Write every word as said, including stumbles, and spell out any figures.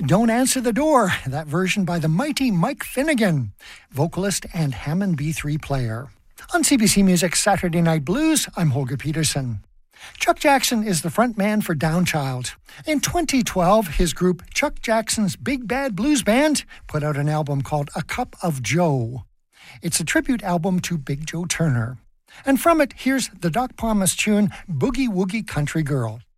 Don't Answer the Door, that version by the mighty Mike Finnegan, vocalist and Hammond B three player. On C B C Music's Saturday Night Blues, I'm Holger Peterson. Chuck Jackson is the frontman for Downchild. In twenty twelve, his group Chuck Jackson's Big Bad Blues Band put out an album called A Cup of Joe. It's a tribute album to Big Joe Turner. And from it, here's the Doc Pomus tune, Boogie Woogie Country Girl.